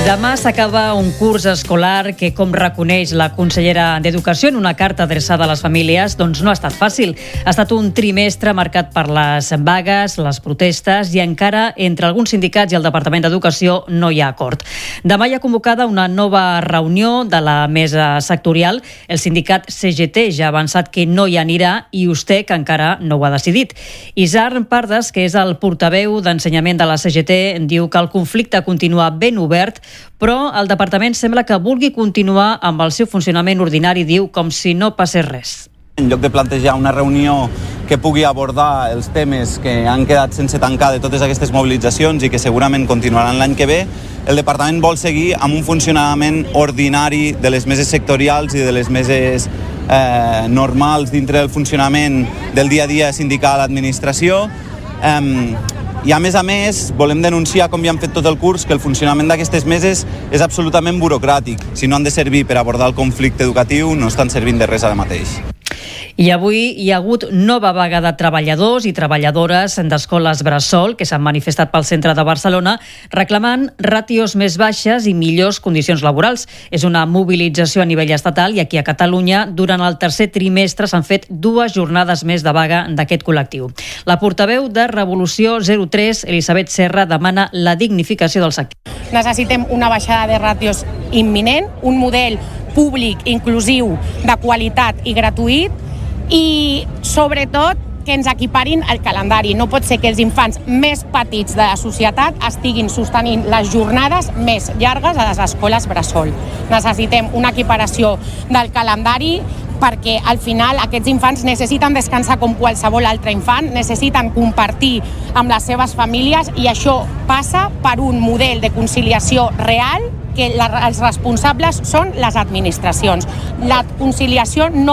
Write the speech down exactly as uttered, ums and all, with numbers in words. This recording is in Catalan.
Demà s'acaba un curs escolar que, com reconeix la consellera d'Educació en una carta adreçada a les famílies, doncs no ha estat fàcil. Ha estat un trimestre marcat per les vagues, les protestes i encara entre alguns sindicats i el Departament d'Educació no hi ha acord. Demà hi ha convocada una nova reunió de la mesa sectorial. El sindicat C G T ja ha avançat que no hi anirà i U S T E C encara no ho ha decidit. Isar Pardes, que és el portaveu d'ensenyament de la C G T, diu que el conflicte continua ben obert, però el departament sembla que vulgui continuar amb el seu funcionament ordinari, diu, com si no passés res. En lloc de plantejar una reunió que pugui abordar els temes que han quedat sense tancar de totes aquestes mobilitzacions i que segurament continuaran l'any que ve, el departament vol seguir amb un funcionament ordinari de les meses sectorials i de les meses eh, normals dintre del funcionament del dia a dia sindical a l'administració. Eh, I a més a més volem denunciar, com ja hem fet tot el curs, que el funcionament d'aquestes meses és absolutament burocràtic. Si no han de servir per abordar el conflicte educatiu, no estan servint de res ara mateix. I avui hi ha hagut nova vaga de treballadors i treballadores d'escoles bressol que s'han manifestat pel centre de Barcelona reclamant ràtios més baixes i millors condicions laborals. És una mobilització a nivell estatal i aquí a Catalunya durant el tercer trimestre s'han fet dues jornades més de vaga d'aquest col·lectiu. La portaveu de Revolució zero tres, Elisabet Serra, demana la dignificació del sector. Necessitem una baixada de ràtios imminent, un model públic, inclusiu, de qualitat i gratuït, i sobretot que ens equiparin el calendari. No pot ser que els infants més petits de la societat estiguin sostenint les jornades més llargues a les escoles bressol. Necessitem una equiparació del calendari perquè al final aquests infants necessiten descansar com qualsevol altre infant, necessiten compartir amb les seves famílies i això passa per un model de conciliació real que els responsables són les administracions. La conciliació no